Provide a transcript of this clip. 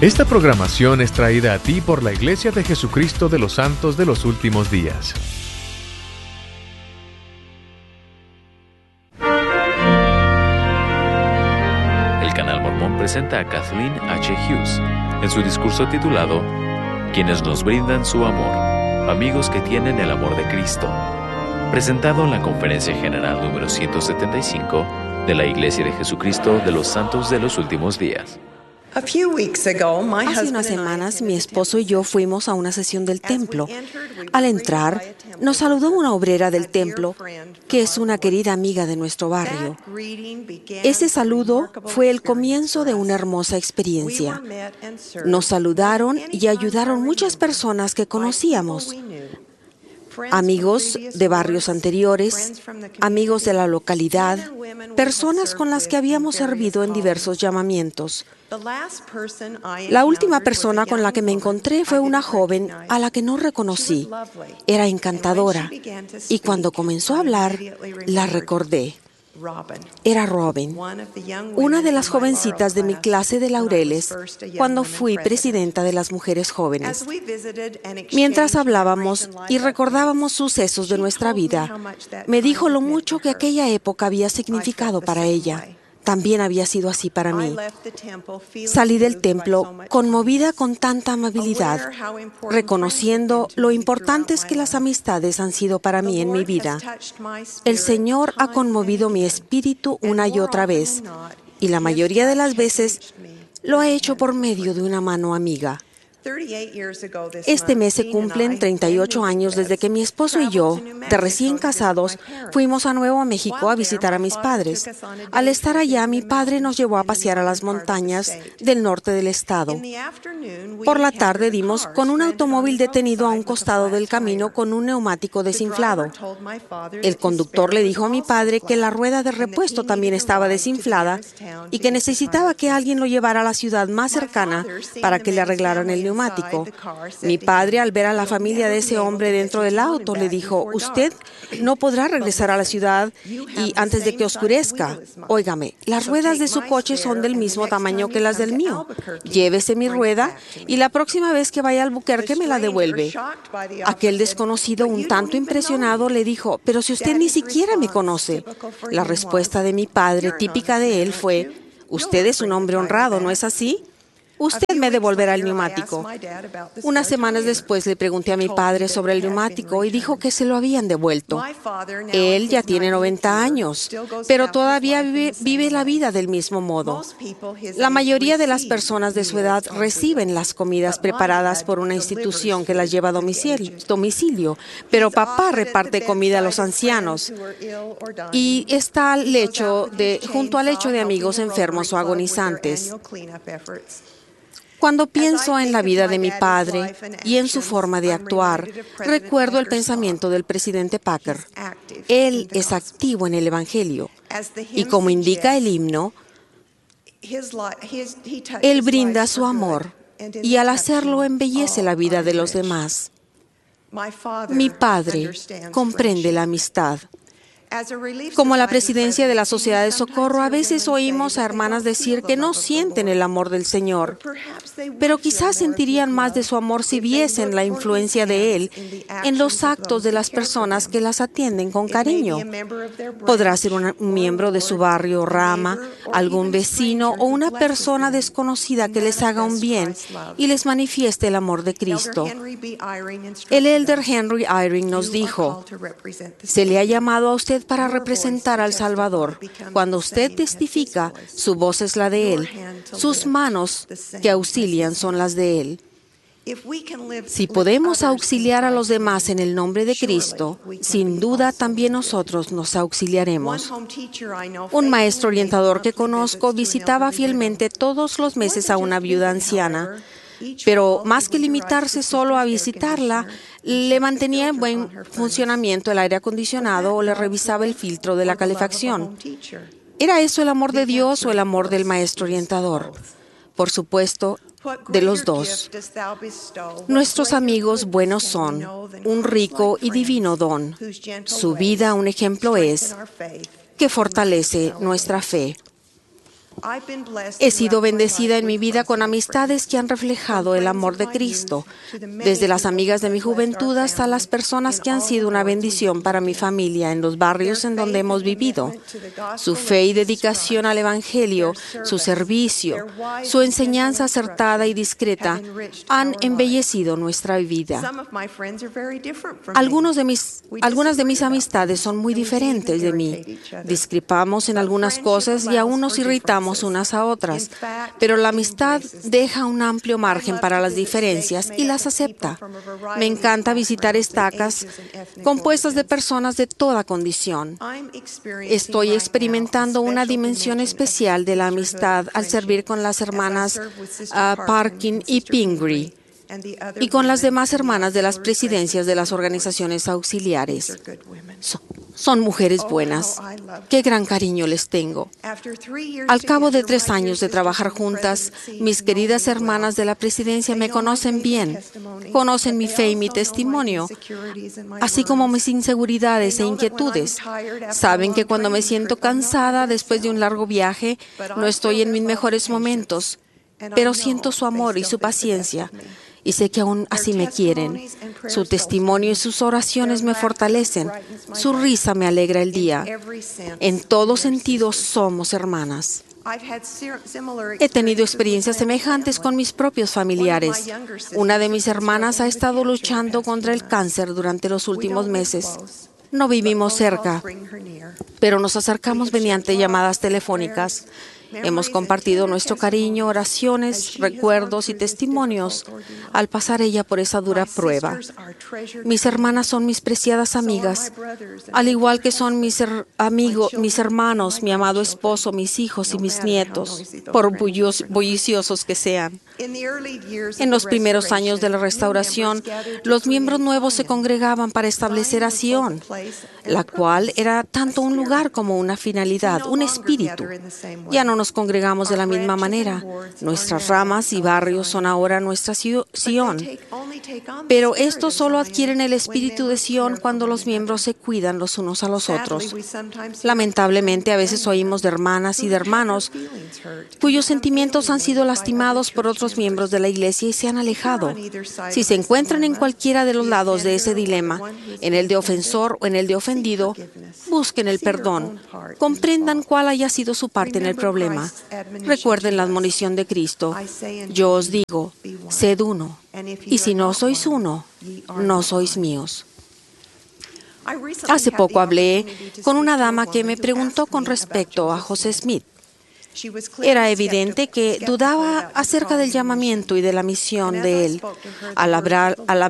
Esta programación es traída a ti por la Iglesia de Jesucristo de los Santos de los Últimos Días. El Canal Mormón presenta a Kathleen H. Hughes en su discurso titulado Quienes nos brindan su amor, amigos que tienen el amor de Cristo, presentado en la Conferencia General número 175 de la Iglesia de Jesucristo de los Santos de los Últimos Días. Hace unas semanas, mi esposo y yo fuimos a una sesión del templo. Al entrar, nos saludó una obrera del templo, que es una querida amiga de nuestro barrio. Ese saludo fue el comienzo de una hermosa experiencia. Nos saludaron y ayudaron muchas personas que conocíamos. Amigos de barrios anteriores, amigos de la localidad, personas con las que habíamos servido en diversos llamamientos. La última persona con la que me encontré fue una joven a la que no reconocí. Era encantadora, y cuando comenzó a hablar, la recordé. Era Robin, una de las jovencitas de mi clase de Laureles, cuando fui presidenta de las mujeres jóvenes. Mientras hablábamos y recordábamos sucesos de nuestra vida, me dijo lo mucho que aquella época había significado para ella. También había sido así para mí. Salí del templo conmovida con tanta amabilidad, reconociendo lo importantes que las amistades han sido para mí en mi vida. El Señor ha conmovido mi espíritu una y otra vez, y la mayoría de las veces lo ha hecho por medio de una mano amiga. Este mes se cumplen 38 años desde que mi esposo y yo, de recién casados, fuimos a Nuevo México a visitar a mis padres. Al estar allá, mi padre nos llevó a pasear a las montañas del norte del estado. Por la tarde dimos con un automóvil detenido a un costado del camino con un neumático desinflado. El conductor le dijo a mi padre que la rueda de repuesto también estaba desinflada y que necesitaba que alguien lo llevara a la ciudad más cercana para que le arreglaran el neumático. Mi padre, al ver a la familia de ese hombre dentro del auto, le dijo: «Usted no podrá regresar a la ciudad y antes de que oscurezca. Óigame, las ruedas de su coche son del mismo tamaño que las del mío. Llévese mi rueda y la próxima vez que vaya a Albuquerque me la devuelve». Aquel desconocido, un tanto impresionado, le dijo: «Pero si usted ni siquiera me conoce». La respuesta de mi padre, típica de él, fue: «Usted es un hombre honrado, ¿no es así? Usted me devolverá el neumático». Unas semanas después le pregunté a mi padre sobre el neumático y dijo que se lo habían devuelto. Él ya tiene 90 años, pero todavía vive la vida del mismo modo. La mayoría de las personas de su edad reciben las comidas preparadas por una institución que las lleva a domicilio, pero papá reparte comida a los ancianos y está junto al lecho de amigos enfermos o agonizantes. Cuando pienso en la vida de mi padre y en su forma de actuar, recuerdo el pensamiento del presidente Packer. Él es activo en el Evangelio y, como indica el himno, él brinda su amor y al hacerlo embellece la vida de los demás. Mi padre comprende la amistad. Como la presidencia de la Sociedad de Socorro, a veces oímos a hermanas decir que no sienten el amor del Señor, pero quizás sentirían más de su amor si viesen la influencia de Él en los actos de las personas que las atienden con cariño. Podrá ser un miembro de su barrio o rama, algún vecino o una persona desconocida que les haga un bien y les manifieste el amor de Cristo. El elder Henry Eyring nos dijo: «Se le ha llamado a usted para representar al Salvador. Cuando usted testifica, su voz es la de Él. Sus manos que auxilian son las de Él». Si podemos auxiliar a los demás en el nombre de Cristo, sin duda también nosotros nos auxiliaremos. Un maestro orientador que conozco visitaba fielmente todos los meses a una viuda anciana, pero más que limitarse solo a visitarla, le mantenía en buen funcionamiento el aire acondicionado o le revisaba el filtro de la calefacción. ¿Era eso el amor de Dios o el amor del maestro orientador? Por supuesto, de los dos. Nuestros amigos buenos son un rico y divino don. Su vida un ejemplo es que fortalece nuestra fe. He sido bendecida en mi vida con amistades que han reflejado el amor de Cristo, desde las amigas de mi juventud hasta las personas que han sido una bendición para mi familia en los barrios en donde hemos vivido. Su fe y dedicación al Evangelio, su servicio, su enseñanza acertada y discreta han embellecido nuestra vida. Algunas de mis amistades son muy diferentes de mí. Discrepamos en algunas cosas y aún nos irritamos unas a otras, pero la amistad deja un amplio margen para las diferencias y las acepta. Me encanta visitar estacas compuestas de personas de toda condición. Estoy experimentando una dimensión especial de la amistad al servir con las hermanas Parkin y Pingree y con las demás hermanas de las presidencias de las organizaciones auxiliares. Son mujeres buenas. Qué gran cariño les tengo. Al cabo de 3 años de trabajar juntas, mis queridas hermanas de la presidencia me conocen bien, conocen mi fe y mi testimonio, así como mis inseguridades e inquietudes. Saben que cuando me siento cansada después de un largo viaje, no estoy en mis mejores momentos, pero siento su amor y su paciencia. Y sé que aún así me quieren. Su testimonio y sus oraciones me fortalecen. Su risa me alegra el día. En todo sentido, somos hermanas. He tenido experiencias semejantes con mis propios familiares. Una de mis hermanas ha estado luchando contra el cáncer durante los últimos meses. No vivimos cerca, pero nos acercamos mediante llamadas telefónicas. Hemos compartido nuestro cariño, oraciones, recuerdos y testimonios al pasar ella por esa dura prueba. Mis hermanas son mis preciadas amigas, al igual que son mis hermanos, mi amado esposo, mis hijos y mis nietos, por bulliciosos que sean. En los primeros años de la restauración, los miembros nuevos se congregaban para establecer a Sion, la cual era tanto un lugar como una finalidad, un espíritu. Ya no nos congregamos de la misma manera. Nuestras ramas y barrios son ahora nuestra Sion. Pero estos solo adquieren el espíritu de Sion cuando los miembros se cuidan los unos a los otros. Lamentablemente, a veces oímos de hermanas y de hermanos cuyos sentimientos han sido lastimados por otros miembros de la iglesia y se han alejado. Si se encuentran en cualquiera de los lados de ese dilema, en el de ofensor o en el de ofendido, busquen el perdón. Comprendan cuál haya sido su parte en el problema. Recuerden la admonición de Cristo. Yo os digo, sed uno, y si no sois uno, no sois míos. Hace poco hablé con una dama que me preguntó con respecto a José Smith. Era evidente que dudaba acerca del llamamiento y de la misión de él. Al hablar